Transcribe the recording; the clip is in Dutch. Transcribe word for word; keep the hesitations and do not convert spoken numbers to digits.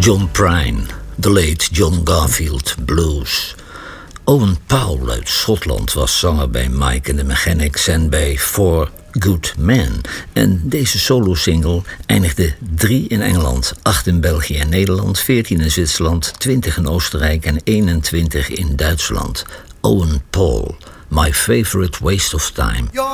John Prine, The Late John Garfield Blues. Owen Powell uit Schotland was zanger bij Mike and the Mechanics en bij Four Good Men. En deze solo-single eindigde drie in Engeland, acht in België en Nederland, veertien in Zwitserland, twintig in Oostenrijk en eenentwintig in Duitsland. Owen Paul, My Favorite Waste of Time.